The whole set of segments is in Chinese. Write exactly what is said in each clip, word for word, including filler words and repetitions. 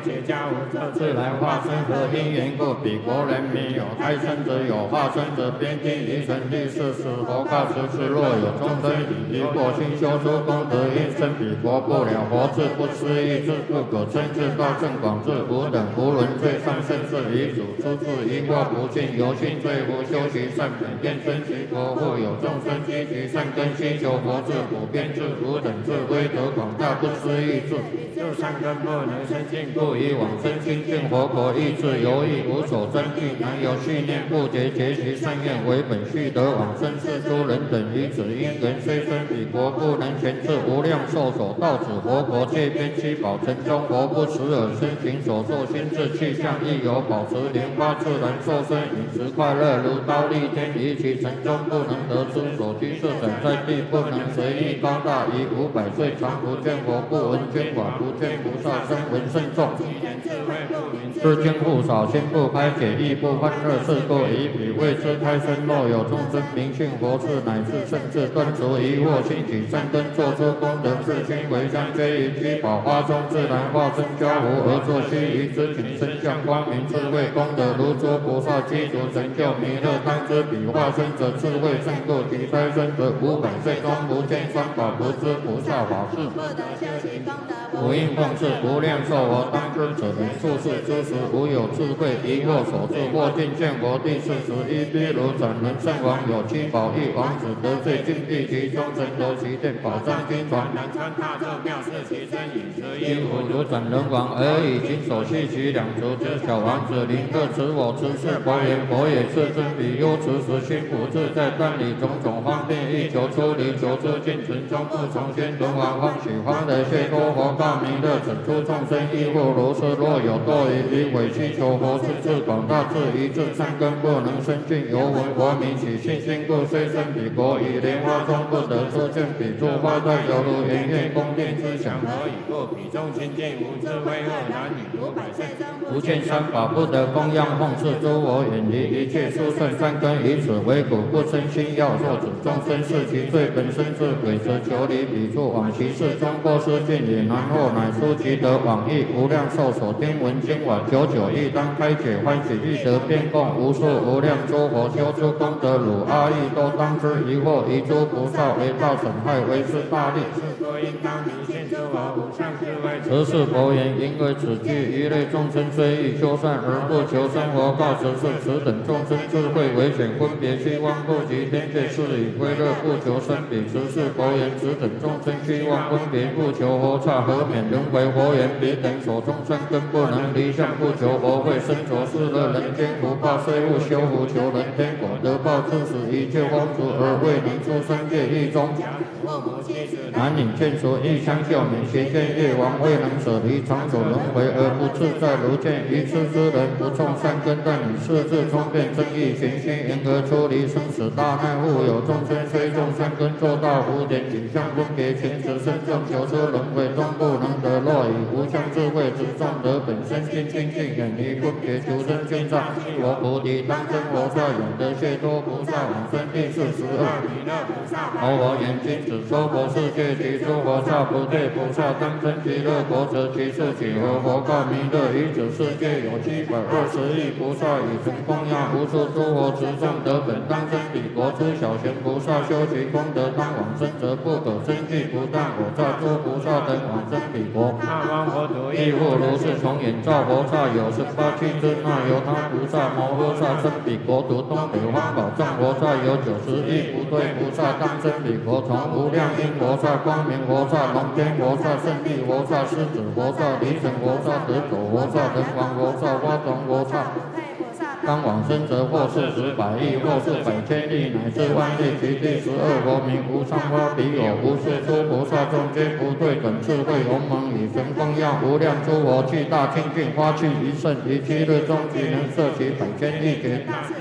解家无色自然化身和因缘故，彼国人民有胎生者，有化身者，边地于神力是使佛告十世，若有众生以一过心修出功德，应生彼国不了佛智，不思议智，不可称智，大正广智，无等无伦最上甚至遗主，出自因果不尽，由心罪福修其善本，愿生其国，复有众生积其善根，希求佛智，普遍智，无等智，威德广大，不思议智，就善根不能生尽，故以往生亲近佛国，意志犹豫，无所争据，难有续念，不结结其善愿，为本续得往生是诸人等于此因缘，虽生彼国，不能全至无量寿所到此佛国，界边七宝城中，佛不时而身行所作心智气象，亦有保持莲花自然受身，饮食快乐如刀立天，于其城中不能得知所居设等在地，不能随意高大，以五百岁常不见佛，不闻捐法，不见菩萨声闻甚众，知经不少，心不开解，亦不欢乐，是故以彼为之开身。若有众生明信佛事，乃至甚至断除疑惑，兴起善根，做出功德，自心为香，皆于居宝花中自然化身交互而作须臾之体，身相光明，智慧功德如诸菩萨积足成就弥勒，当知彼化身者智慧胜过其胎生者，五百岁中不见三宝，不知菩萨法事，无应奉事，无量寿佛，当知者人处世之时，无有智慧疑惑所致，或尽见佛第四十一譬如斩人圣王，有七宝一王子得罪禁闭其中，神头其殿宝藏金传，南川大众妙事其身饮食衣服如斩人王，而以金手系其两足之小王子，临客持我持是佛言，佛也是真彼忧持时心不自在，但以种种方便欲求出离，求出尽存中不从先轮王欢喜欢的谢多佛告弥勒，整出众生亦复如是，若有堕于彼委屈求佛是智广大智一智善根不能生尽，由闻佛名起信心故，虽生彼国，以莲花中不得出见彼诸花太犹如圆月宫殿之祥，何以故？彼中亲近无智慧恶男女，五百岁中不见三宝，不得供养奉事诸佛，远离一切殊胜善根，以此为苦，不生心要作主众生是其罪本身是鬼，则求离彼处往其事中过失尽也难，后乃书其得往诣无量寿所听闻经晚，久久亦当开解欢喜，欲得遍供无数无量诸佛，修诸功德汝阿逸都当知，疑惑遗诸菩萨为道损害，为是大利，是故应当迷信诸佛无上智慧。此是佛言，因为此句一类众生虽欲修善而不求生活，告此是此等众生智慧为显，分别虚妄不及天界是以归乐，不求生彼。此是佛言，此等众生虚妄分别不求佛刹，何免人为佛言，彼等所种善根不能离相，不求佛慧，身着世乐人间福报，虽勿修福求人天果，得报致使一切风俗而未能出三界狱中，男女眷属亦相救免，邪见业王未能舍离长久轮回而不自在，如见愚痴之人不种善根，但以世智聪辩正义循虚，因何出离生死大难？复有众生虽种善根，做到无点景象分别前持身正求出轮回中不能得，若以无相智慧执众得本身心清净，远离分别求生见障，佛菩提当真佛刹，永得解脱菩萨往生第四十二弥勒菩萨。佛我言君子说佛世界其诸佛刹不对菩萨，当真极乐国者其事几何？佛告弥勒，于此世界有七百二十亿菩萨，以成供养无数诸佛持众得本，当真彼国诸小贤菩萨修其功德，当往生者不可生惧，不但我刹诸菩萨等往生彼国。那方佛土亦复如是，从眼照佛刹有十八七支，那由他菩萨摩诃萨生彼国土，东北方宝藏佛刹有九十亿不对菩萨当生彼国，从无量音佛刹、光明佛刹、龙天佛刹、胜利佛刹、狮子佛刹、离尘佛刹、得斗佛刹、人王佛刹、花种佛刹。当往生者或是十百亿，或是百千亿，乃至万亿，其第十二佛名无上花彼有无数诸菩萨众皆不对等智慧鸿蒙，以神供养无量诸佛，具大清净花趣一甚，于七日中即能摄其百千亿劫。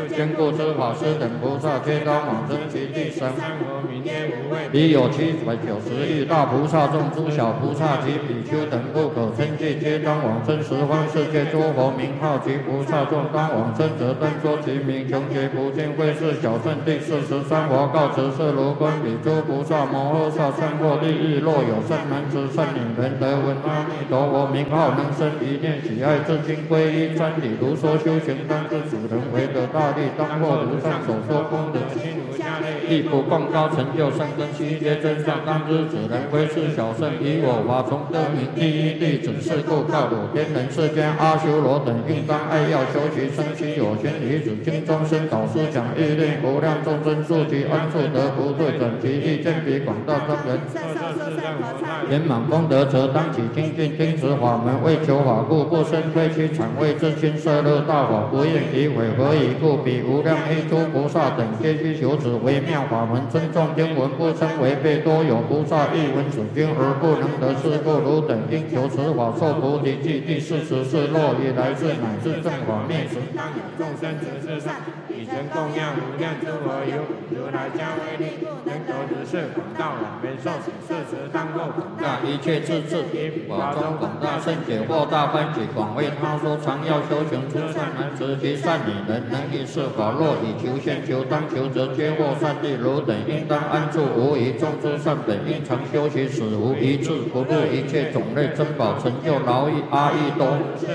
坚固之法师等菩萨，皆当往生其地生。 三佛名皆无畏。 彼有七百九十亿大菩萨众诸小菩萨及比丘等不可称计，皆当往生十方世界诸佛名号及菩萨众当往生者，但说其名，穷劫不尽。会是小圣第四十三佛告辞世如观彼诸菩萨摩诃萨善获利益，若有善男子善女人得闻阿弥陀佛名号，能生一念喜爱，至今皈依瞻礼，如说修行当知主人为得大利，当获如上所说功德， 心如下类。 亦不共高成就善根悉皆真相，当知此人为是小圣，以我法从得名第一弟子，是故告我天人世间阿修罗等应当爱要修习生其有情于子经中生导师讲义令无量众生速其安处得不退转，其意见比广大众人圆满功德，则当起精进听持法门，为求法故，不生非其产为自心摄乐大法，不愿以毁。何以故？彼无量一诸菩萨等皆须求此微妙法门，尊重经文，不称违背。多有菩萨译闻此经而不能得是故，汝等应求此法，受菩提记。第四十四若以来世乃至正法灭时， 当有众生此世上，以成供养无量诸佛有如来加威力，能得如是广大往遍受持，是时当过广大一切智智法中广大圣解惑大欢喜，广为他说常要修行诸善男子及善女人，能以是法，若以求现求当求则皆获善利。汝等应当安住无疑，众诸善本应常修习，使无一智不入一切种类珍宝，成就劳役阿逸多。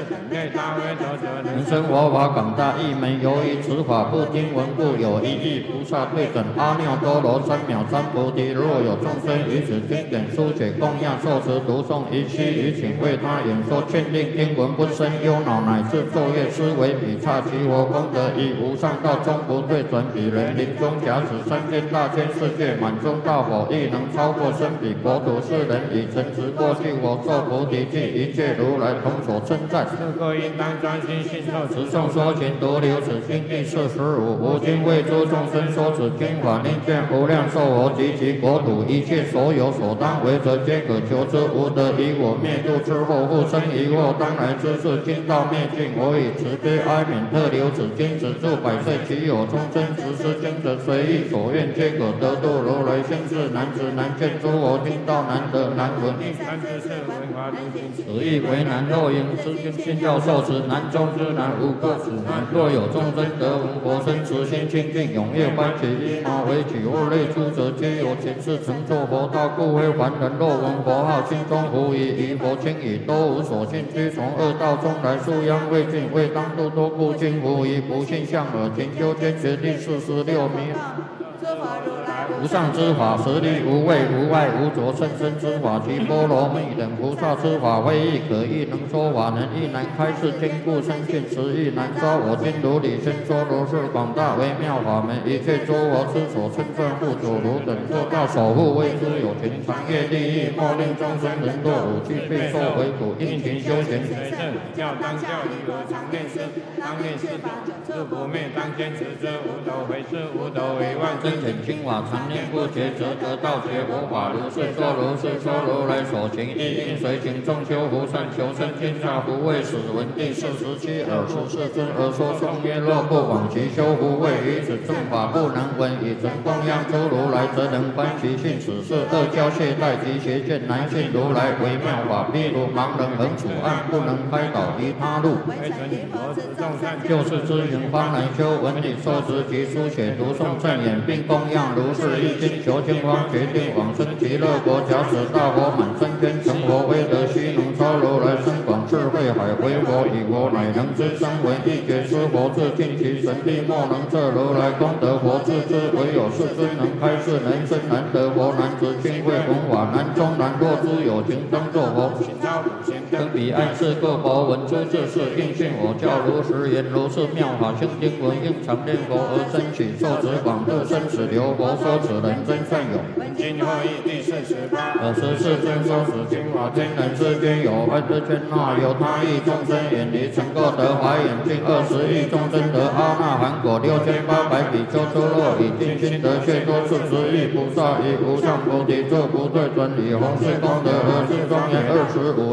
人生佛法广大义门，由于此法不听闻故，有一亿菩萨对准阿耨多罗三藐三菩提。若有众生于此经典书写供养受持读诵，一期于请为他演说劝令听闻，不生忧恼，乃至昼夜思维，彼刹其佛功德已无上道，终不退转。彼人临终假使三千大千世界满中大佛，亦能超过生彼国土。世人以诚实过去佛受菩提记，一切如来同所称赞。 是故应当专心信受持诵说经读留此经第四十五。吾今为诸众生说此经法，令见无量寿佛及其国土一切所有所当为者，皆可求之。无得以我灭度之后，复生疑惑，当来之事，经道灭尽。我以慈悲哀悯特留此经，止住百岁。其有众生持此经者，随意所愿，皆可得度。如来现世男子难见诸佛听道难得难闻， 三知识文华如经， 此亦为难。若应此经信教受持，难中之难，无过此难。若有众生得闻佛身，慈心清净，踊跃欢喜，依毛为起物类诸者，皆有前世成就佛道，故非凡人。若闻佛号，心中狐疑，于佛轻已，都无所信，居从恶道中来，素殃未尽，未当度多故尽狐疑，不信相耳。勤修坚决第四十六名。无上之法，实力无畏无碍无着，甚深之法，其波罗蜜等菩萨之法，非亦可亦能说法，能亦难开示，坚固深信，实亦难招。我今如理宣说如是广大微妙法门，一切诸佛之所称赞护主，汝等做到守护，为诸有情长业利益，莫令众生人堕五趣，备受为苦，应勤修行。 随正教当教于何常念师，当念师法，是不灭，当坚持之。无斗回师，无斗为万真显清法，常念不绝，则得道学佛法。如是说，如是说，如来所行，亦应随行。众修福善，求生天下福慧。使闻第四十七。尔时世尊而说颂曰：若不往其修福慧，于此正法不能闻。以诚供养诸如来，则能观其性。此是恶教懈怠及邪见，难信如来微妙法。譬如盲人横处暗，不能开导于他路，就是知行方能修。闻理受持及书写读诵正言，并供养如是一经，求经方决定往生极乐国。假使大佛满三千，成佛威德悉能超如来深广智慧海。为佛以佛乃能知声闻一觉知佛智，尽其神力莫能测如来功德佛智之。唯有世尊能开示，能生难得佛，难知清慧弘法，难中难若诸有情当作佛。登彼岸是各佛闻诸智事，应信我教如实言。如是妙法性经文，应常念佛而生起，受持广度生死流。佛说此人真善有。 今后译第四十八。 尔时世尊说此经法，天人世间有万之千那有他亿众生远离，曾过得华严尽二十亿众生得阿那含果六千八百比丘出落，以尽心得解脱四十亿菩萨，以无上菩提作不退转，以弘誓功德而是庄严二十五亿众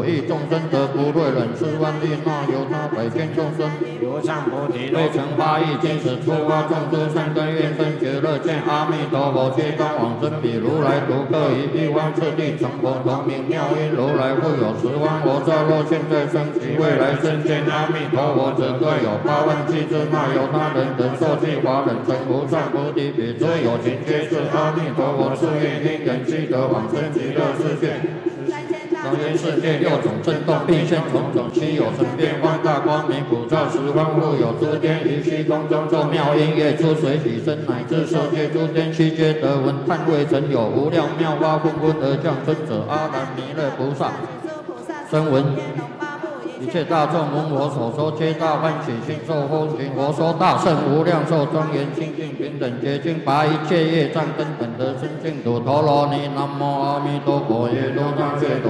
生者不对人，是万利那由他百千众生。 如上菩提未曾发意，今此出发众生善根愿生觉乐见阿弥陀佛，皆当往生彼如来独各以一方次第成佛，同名妙音如来复有十方佛刹，若现在生及未来生见阿弥陀佛者，各有八万七之那由他人等受记华人成无上菩提彼，诸有情皆是阿弥陀佛誓愿因缘积得往生极乐世界。当愿世界六种震动，并现种种七有神变放大光明，普照十方复有诸天于虚空中奏妙音乐，出水起身，乃至受界诸天悉皆得闻。叹未曾有无量妙法纷纷而降生者，阿难弥勒菩萨声闻。一切大众闻我所说，皆大欢喜心，受风行。我说大圣无量寿庄严清净平等洁净，拔一切业障根本得生净土。陀罗尼，南无阿弥陀佛，耶多那揭多。